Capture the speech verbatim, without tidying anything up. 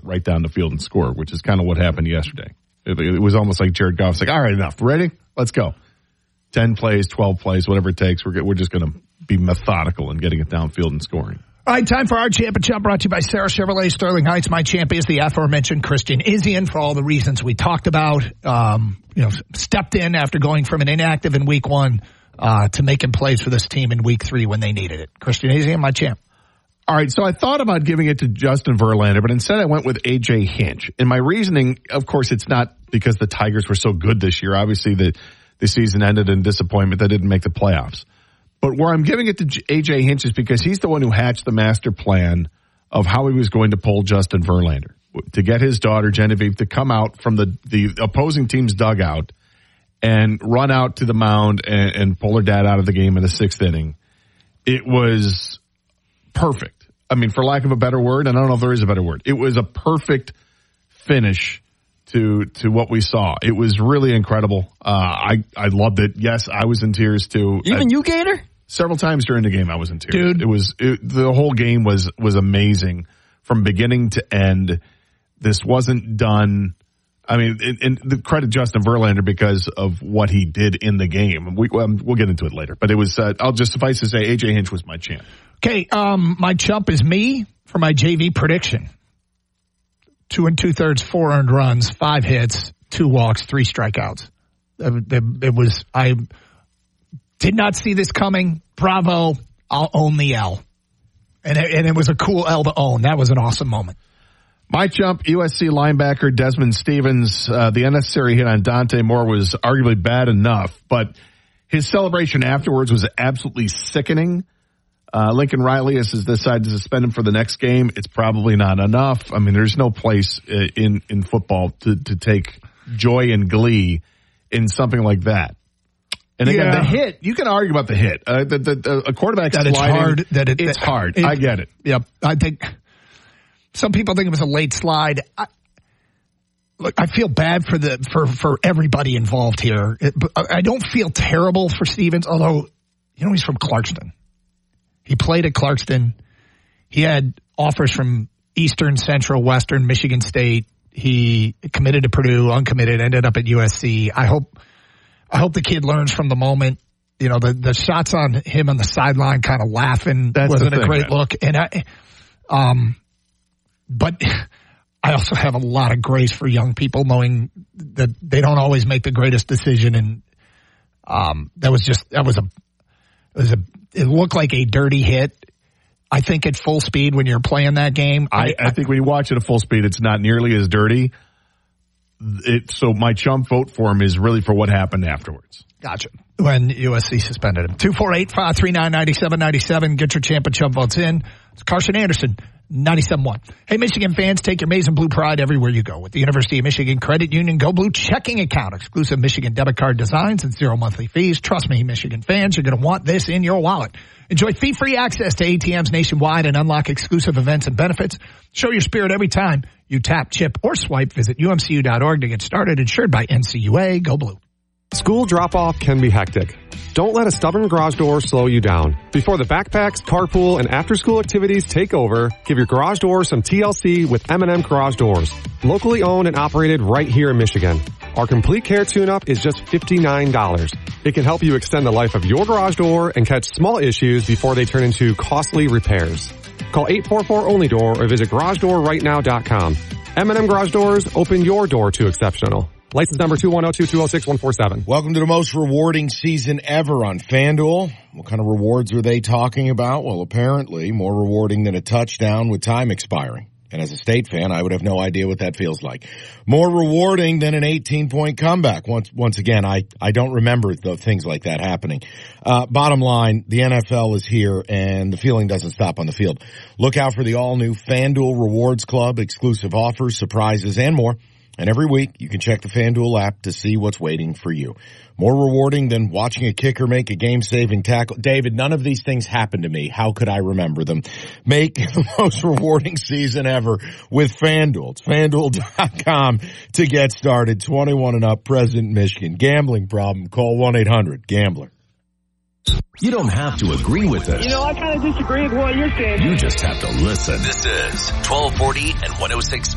right down the field and score, which is kind of what happened yesterday. It, it was almost like Jared Goff's like, all right, enough. Ready? Let's go. ten plays, twelve plays, whatever it takes. We're, we're just going to be methodical in getting it downfield and scoring. All right, time for our Champ and Chump, brought to you by Sarah Chevrolet, Sterling Heights. My champ is the aforementioned Christian Izien for all the reasons we talked about. Um, you know, stepped in after going from an inactive in week one uh, to making plays for this team in week three when they needed it. Christian Izien, my champ. All right, so I thought about giving it to Justin Verlander, but instead I went with A J Hinch. And my reasoning, of course, it's not because the Tigers were so good this year. Obviously, the, the season ended in disappointment. They didn't make the playoffs. But where I'm giving it to A J Hinch is because he's the one who hatched the master plan of how he was going to pull Justin Verlander, to get his daughter, Genevieve, to come out from the, the opposing team's dugout and run out to the mound and, and pull her dad out of the game in the sixth inning. It was perfect. I mean, for lack of a better word, and I don't know if there is a better word, it was a perfect finish to to what we saw. It was really incredible. Uh, I, I loved it. Yes, I was in tears too. Even I, you, Gator? Several times during the game I was in tears. Dude. It was, it, the whole game was, was amazing from beginning to end. This wasn't done. I mean, and, and the credit Justin Verlander because of what he did in the game. We, um, we'll get into it later, but it was, uh, I'll just suffice to say A J Hinch was my champ. Okay, um, my chump is me for my J V prediction. Two and two thirds, four earned runs, five hits, two walks, three strikeouts. It, it was, I did not see this coming. Bravo. I'll own the L. And it, and it was a cool L to own. That was an awesome moment. My chump, U S C linebacker Desmond Stevens. Uh, the unnecessary hit on Dante Moore was arguably bad enough, but his celebration afterwards was absolutely sickening. Uh, Lincoln Riley has decided to suspend him for the next game. It's probably not enough. I mean, there's no place uh, in, in football to, to take joy and glee in something like that. And again, Yeah. the hit, you can argue about the hit. Uh, the, the, the, a quarterback That it's sliding, hard. That it, it's that, hard. It, I get it. Yep. I think some people think it was a late slide. I, look, I feel bad for the for, for everybody involved here. It, I don't feel terrible for Stevens, although, you know, he's from Clarkston. He played at Clarkston. He had offers from Eastern, Central, Western, Michigan State. He committed to Purdue, uncommitted, ended up at U S C. I hope, I hope the kid learns from the moment. You know, the, the shots on him on the sideline kind of laughing That's wasn't the a thing, great man. look. And I, um, but I also have a lot of grace for young people knowing that they don't always make the greatest decision. And, um, that was just, that was a, it was a, it looked like a dirty hit. I think at full speed when you're playing that game. I, I think when you watch it at full speed, it's not nearly as dirty. It, so my chump vote for him is really for what happened afterwards. Gotcha. When U S C suspended him. two four eight, five three nine, nine seven nine seven. Get your champ and chump votes in. It's Carson Anderson, ninety-seven point one. Hey, Michigan fans, take your maize and blue pride everywhere you go with the University of Michigan Credit Union Go Blue checking account. Exclusive Michigan debit card designs and zero monthly fees. Trust me, Michigan fans, you're going to want this in your wallet. Enjoy fee-free access to A T Ms nationwide and unlock exclusive events and benefits. Show your spirit every time you tap, chip, or swipe. Visit U M C U dot org to get started. Insured by N C U A. Go Blue. School drop-off can be hectic. Don't let a stubborn garage door slow you down. Before the backpacks, carpool, and after-school activities take over, give your garage door some T L C with M and M Garage Doors. Locally owned and operated right here in Michigan. Our complete care tune-up is just fifty-nine dollars. It can help you extend the life of your garage door and catch small issues before they turn into costly repairs. Call eight four four only door or visit garage door right now dot com. M and M Garage Doors, open your door to exceptional. License number two one zero two two zero six one four seven. Welcome to the most rewarding season ever on FanDuel. What kind of rewards are they talking about? Well, apparently more rewarding than a touchdown with time expiring. And as a State fan, I would have no idea what that feels like. More rewarding than an eighteen-point comeback. Once, once again, I, I don't remember the things like that happening. Uh, bottom line, the N F L is here and the feeling doesn't stop on the field. Look out for the all-new FanDuel Rewards Club, exclusive offers, surprises, and more. And every week, you can check the FanDuel app to see what's waiting for you. More rewarding than watching a kicker make a game-saving tackle. David, none of these things happened to me. How could I remember them? Make the most rewarding season ever with FanDuel. It's FanDuel dot com to get started. twenty-one and up, President Michigan. Gambling problem, call one eight hundred gambler. You don't have to agree with us. You know, I kind of disagree with what you're saying. You just have to listen. This is twelve forty and one oh six